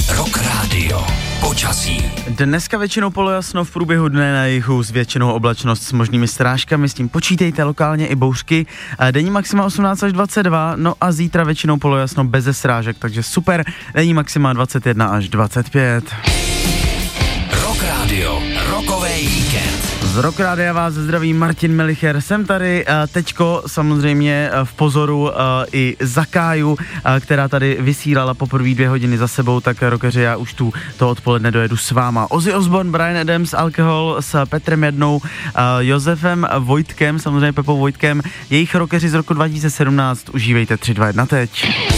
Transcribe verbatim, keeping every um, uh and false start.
Rock Radio. Počasí. Dneska většinou polojasno, v průběhu dne na jihu s většinou oblačnost s možnými srážkami, s tím počítejte, lokálně i bouřky. Denní maxima osmnáct až dvacet dva, no a zítra většinou polojasno beze srážek, takže super. Denní maxima dvacet jedna až dvacet pět. Rock Radio, rokovej víkend. Z Rock Radia vás zdraví Martin Melicher, jsem tady teďko samozřejmě v pozoru i za Káju, která tady vysílala poprvé dvě hodiny za sebou, tak rockeři, já už tu to odpoledne dojedu s váma. Ozzy Osbourne, Bryan Adams, Alkohol s Petrem Jednou, Josefem Vojtkem, samozřejmě Pepou Vojtkem, jejich rockeři z roku dva tisíce sedmnáct, užívejte tři dva jedna teď.